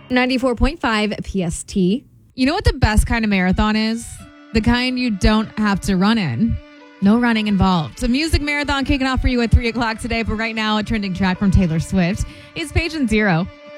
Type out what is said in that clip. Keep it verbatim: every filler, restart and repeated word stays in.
ninety-four point five P S T. You know what the best kind of marathon is? The kind you don't have to run in. No running involved. A music marathon kicking off for you at three o'clock today, but right now a trending track from Taylor Swift is Patient Zero.